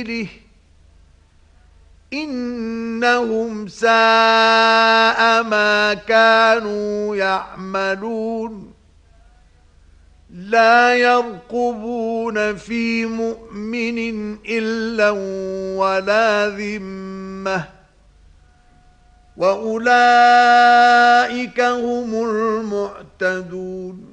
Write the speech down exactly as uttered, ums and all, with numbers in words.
إنهم ساء ما كانوا يعملون لا يرقبون في مؤمن إلا ولا ذمة وأولئك هم المعتدون